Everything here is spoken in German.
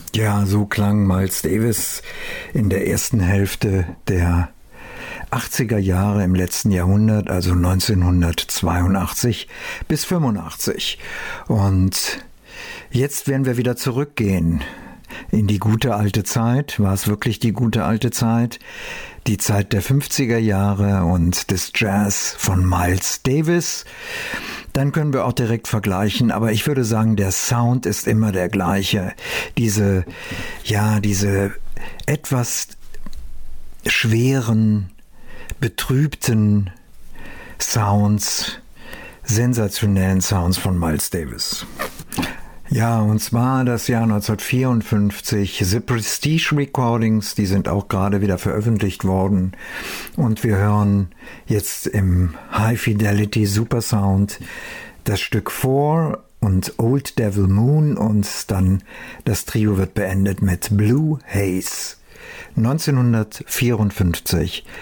Ja, so klang Miles Davis in der ersten Hälfte der 80er Jahre im letzten Jahrhundert, also 1982 bis 85. Und jetzt werden wir wieder zurückgehen in die gute alte Zeit. War es wirklich die gute alte Zeit? Die Zeit der 50er Jahre und des Jazz von Miles Davis. Dann können wir auch direkt vergleichen, aber ich würde sagen, der Sound ist immer der gleiche. Diese etwas schweren, betrübten Sounds, sensationellen Sounds von Miles Davis. Ja, und zwar das Jahr 1954, The Prestige Recordings, die sind auch gerade wieder veröffentlicht worden. Und wir hören jetzt im High Fidelity Super Sound das Stück 4 und Old Devil Moon, und dann das Trio wird beendet mit Blue Haze. 1954